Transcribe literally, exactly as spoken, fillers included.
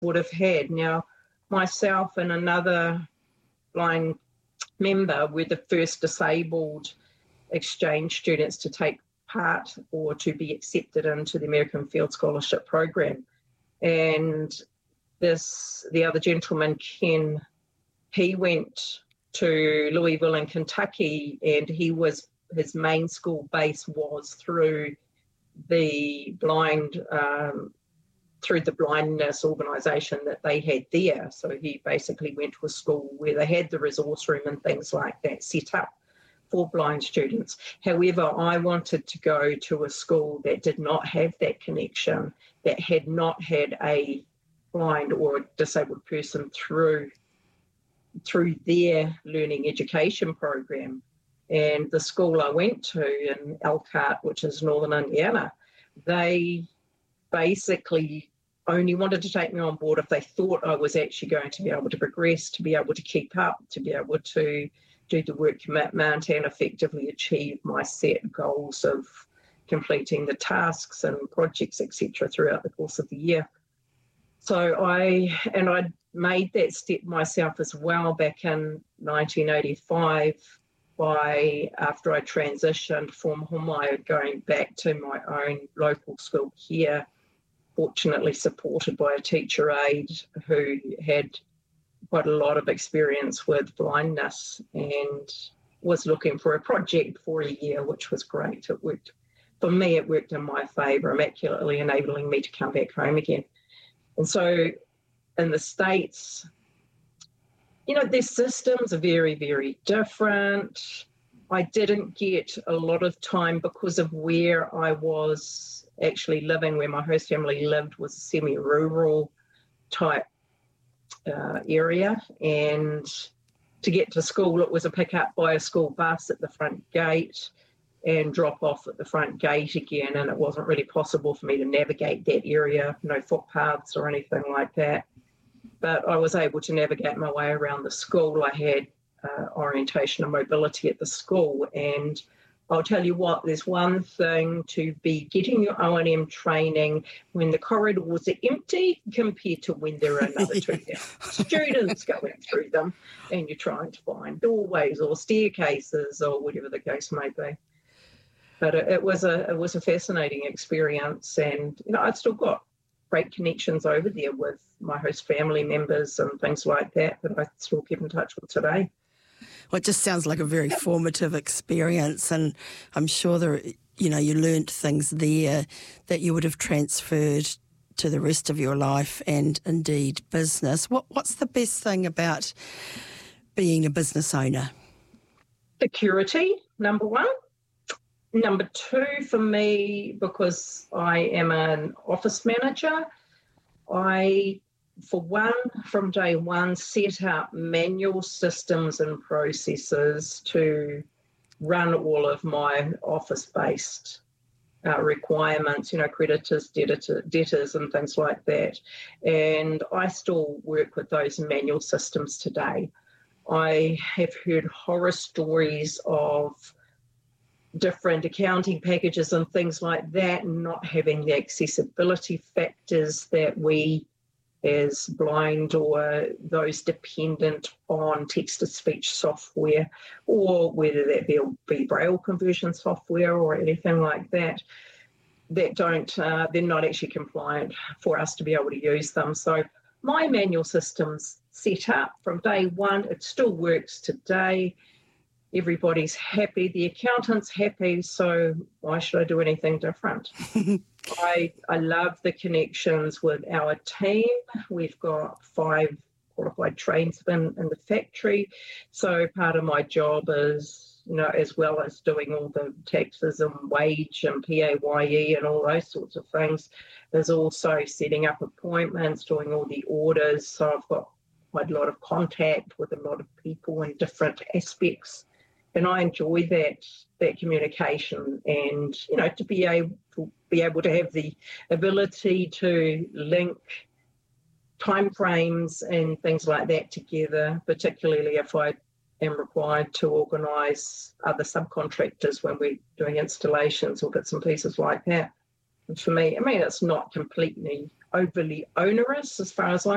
would have had. Now, myself and another blind member were the first disabled exchange students to take part or to be accepted into the American Field Scholarship Program. And this, the other gentleman, Ken, he went to Louisville in Kentucky, and he was, his main school base was through the blind, um, through the blindness organisation that they had there. So he basically went to a school where they had the resource room and things like that set up for blind students. However, I wanted to go to a school that did not have that connection, that had not had a blind or a disabled person through through their learning education program. And the school I went to in Elkhart, which is Northern Indiana, they basically only wanted to take me on board if they thought I was actually going to be able to progress, to be able to keep up, to be able to do the work commitment and effectively achieve my set goals of completing the tasks and projects, et cetera, throughout the course of the year. So I, and I made that step myself as well back in nineteen eighty-five by, after I transitioned from Homai, going back to my own local school here, fortunately supported by a teacher aide who had quite a lot of experience with blindness and was looking for a project for a year, which was great. It worked, for me, it worked in my favour, immaculately enabling me to come back home again. And so in the States, you know, their systems are very, very different. I didn't get a lot of time because of where I was actually living, where my host family lived was a semi-rural type uh, area. And to get to school, it was a pick up by a school bus at the front gate and drop off at the front gate again. And it wasn't really possible for me to navigate that area, no footpaths or anything like that. But I was able to navigate my way around the school. I had uh, orientation and mobility at the school. And I'll tell you what, there's one thing to be getting your O and M training when the corridors are empty compared to when there are another two yeah. students going through them and you're trying to find doorways or staircases or whatever the case may be. But it, it was a it was a fascinating experience, and you know I've still got great connections over there with my host family members and things like that that I still keep in touch with today. Well, it just sounds like a very formative experience, and I'm sure there, you know, you learnt things there that you would have transferred to the rest of your life and indeed business. What What's the best thing about being a business owner? Security, number one. Number two, for me, because I am an office manager, I, for one, from day one, set up manual systems and processes to run all of my office-based uh, requirements, you know, creditors, debtor, debtors and things like that. And I still work with those manual systems today. I have heard horror stories of different accounting packages and things like that, not having the accessibility factors that we as blind or those dependent on text-to-speech software, or whether that be, be Braille conversion software or anything like that, that don't, uh, they're not actually compliant for us to be able to use them. So my manual system's set up from day one. It still works today. Everybody's happy, the accountant's happy, so why should I do anything different? I I love the connections with our team. We've got five qualified tradesmen in the factory, so part of my job is, you know, as well as doing all the taxes and wage and P A Y E and all those sorts of things, there's also setting up appointments, doing all the orders, so I've got quite a lot of contact with a lot of people in different aspects. And I enjoy that that communication, and you know, to be able to be able to have the ability to link timeframes and things like that together, particularly if I am required to organise other subcontractors when we're doing installations or bits and pieces like that. And for me, I mean, it's not completely overly onerous as far as I'm